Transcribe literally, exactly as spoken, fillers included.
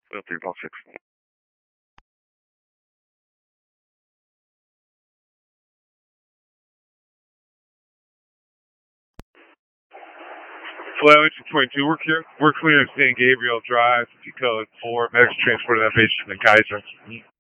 Will three ball six. Flight two twenty-two, we're clear. We're clear of San Gabriel Drive, code four. Medics transport that patient to Kaiser.